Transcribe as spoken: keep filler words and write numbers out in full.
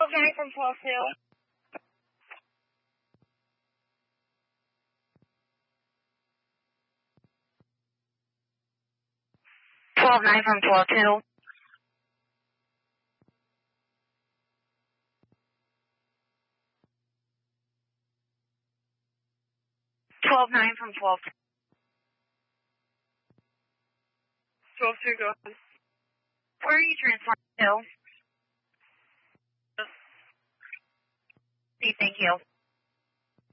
Okay, from twelve two. twelve nine from twelve two. twelve nine from twelve two. twelve two, go ahead. Where are you transferring to? See, thank you.